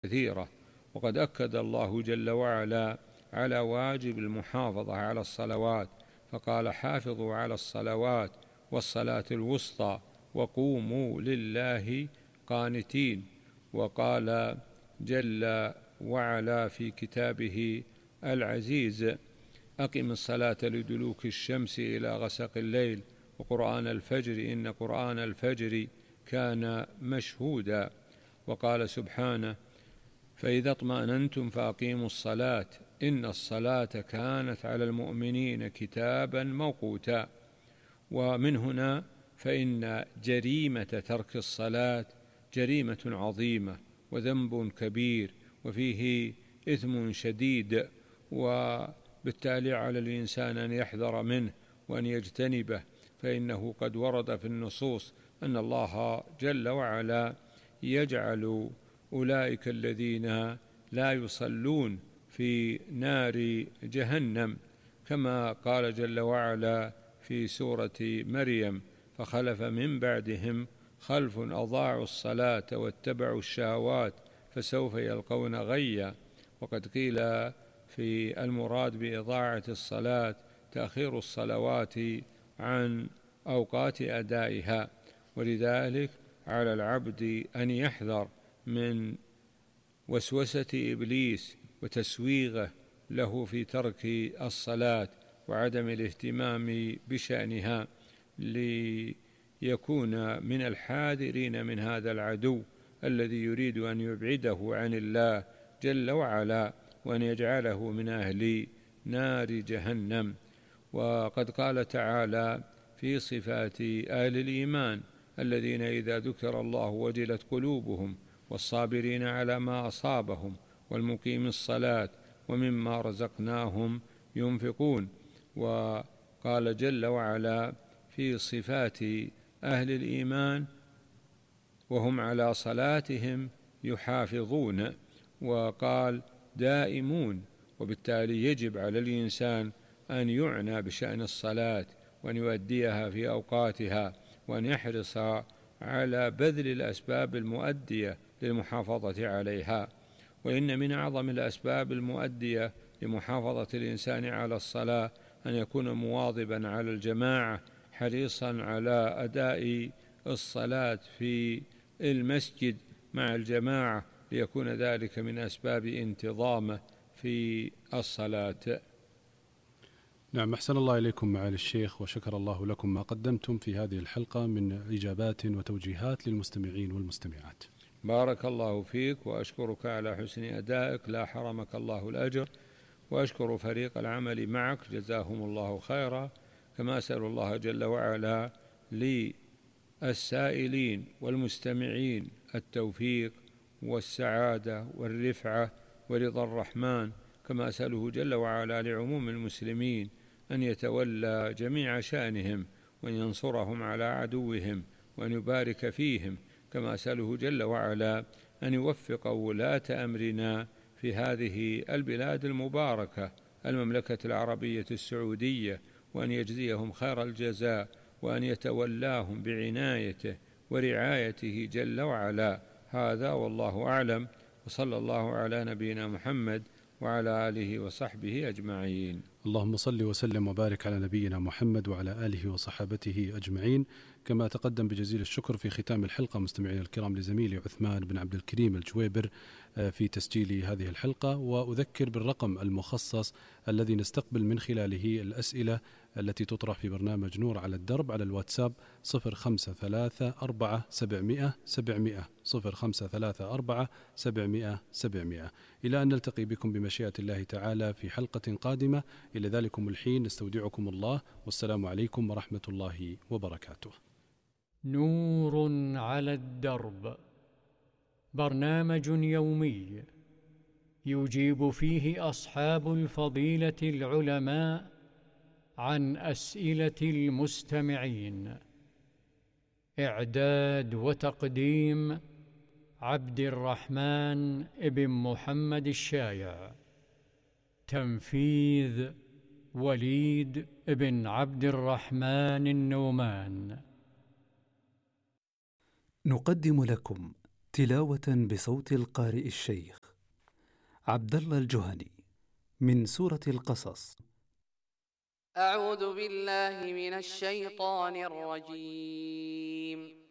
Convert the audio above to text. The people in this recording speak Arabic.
كثيرة. وقد أكد الله جل وعلا على واجب المحافظة على الصلوات، فقال: حافظوا على الصلوات والصلاة الوسطى وقوموا لله قانتين. وقال جل وعلا في كتابه العزيز: أقم الصلاة لدلوك الشمس إلى غسق الليل وقرآن الفجر إن قرآن الفجر كان مشهودا. وقال سبحانه: فإذا اطمأننتم فأقيموا الصلاة إن الصلاة كانت على المؤمنين كتابا موقوتا. ومن هنا فإن جريمة ترك الصلاة جريمة عظيمة وذنب كبير وفيه إثم شديد، وبالتالي على الإنسان أن يحذر منه وأن يجتنبه، فإنه قد ورد في النصوص أن الله جل وعلا يجعل أولئك الذين لا يصلون في نار جهنم، كما قال جل وعلا في سورة مريم: فخلف من بعدهم خلف أضاعوا الصلاة واتبعوا الشهوات فسوف يلقون غيا. وقد قيل في المراد بإضاعة الصلاة تأخير الصلوات عن أوقات أدائها. ولذلك على العبد أن يحذر من وسوسة إبليس وتسويغه له في ترك الصلاة وعدم الاهتمام بشأنها، ليكون من الحاذرين من هذا العدو الذي يريد أن يبعده عن الله جل وعلا وأن يجعله من أهل نار جهنم. وقد قال تعالى في صفات أهل الإيمان: الذين إذا ذكر الله وجلت قلوبهم والصابرين على ما أصابهم والمقيم الصلاة ومما رزقناهم ينفقون. وقال جل وعلا في صفات أهل الإيمان: وهم على صلاتهم يحافظون، وقال دائمون. وبالتالي يجب على الإنسان أن يعنى بشأن الصلاة وأن يؤديها في أوقاتها، وأن يحرص على بذل الأسباب المؤدية للمحافظة عليها. وإن من أعظم الأسباب المؤدية لمحافظة الإنسان على الصلاة أن يكون مواظبا على الجماعة، حريصا على أداء الصلاة في المسجد مع الجماعة، ليكون ذلك من أسباب انتظامه في الصلاة. نعم، أحسن الله إليكم معالي الشيخ، وشكر الله لكم ما قدمتم في هذه الحلقة من إجابات وتوجيهات للمستمعين والمستمعات. بارك الله فيك، وأشكرك على حسن أدائك، لا حرمك الله الأجر. وأشكر فريق العمل معك جزاهم الله خيرا. كما أسأل الله جل وعلا للسائلين والمستمعين التوفيق والسعادة والرفعة ورضا الرحمن، كما أسأله جل وعلا لعموم المسلمين أن يتولى جميع شأنهم وأن ينصرهم على عدوهم وأن يبارك فيهم، كما أسأله جل وعلا أن يوفق ولاة أمرنا في هذه البلاد المباركة المملكة العربية السعودية، وأن يجزيهم خير الجزاء، وأن يتولاهم بعنايته ورعايته جل وعلا. هذا والله أعلم، وصلى الله على نبينا محمد وعلى آله وصحبه أجمعين. اللهم صل وسلم وبارك على نبينا محمد وعلى آله وصحابته أجمعين. كما تقدم بجزيل الشكر في ختام الحلقة مستمعينا الكرام لزميلي عثمان بن عبد الكريم الجويبر في تسجيل هذه الحلقة. وأذكر بالرقم المخصص الذي نستقبل من خلاله الأسئلة التي تطرح في برنامج نور على الدرب على الواتساب: 0534 700. إلى أن نلتقي بكم بمشيئة الله تعالى في حلقة قادمة. إلى ذلكم الحين نستودعكم الله، والسلام عليكم ورحمة الله وبركاته. نور على الدرب، برنامج يومي يجيب فيه أصحاب الفضيلة العلماء عن أسئلة المستمعين. إعداد وتقديم عبد الرحمن ابن محمد الشايع. تنفيذ وليد ابن عبد الرحمن النومان. نقدم لكم تلاوة بصوت القارئ الشيخ عبد الله الجهني من سورة القصص. أعوذ بالله من الشيطان الرجيم.